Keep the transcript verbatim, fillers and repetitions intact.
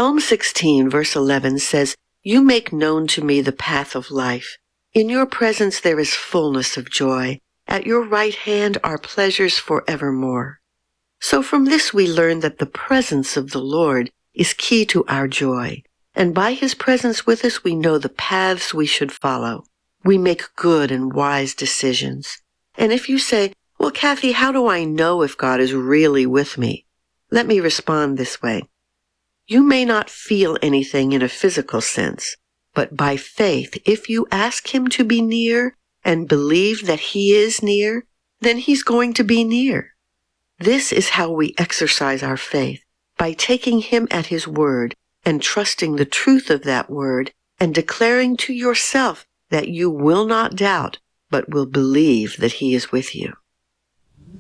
Psalm sixteen, verse eleven says, "You make known to me the path of life. In your presence there is fullness of joy. At your right hand are pleasures forevermore." So from this we learn that the presence of the Lord is key to our joy. And by his presence with us, we know the paths we should follow. We make good and wise decisions. And if you say, "Well, Kathy, how do I know if God is really with me?" Let me respond this way. You may not feel anything in a physical sense, but by faith, if you ask him to be near and believe that he is near, then he's going to be near. This is how we exercise our faith, by taking him at his word and trusting the truth of that word and declaring to yourself that you will not doubt, but will believe that he is with you.